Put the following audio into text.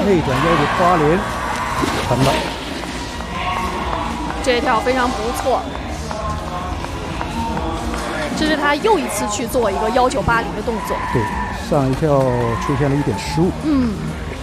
内转1980成了。 这一跳非常不错，这是他又一次去做一个1980的动作。 对，上一跳出现了一点失误。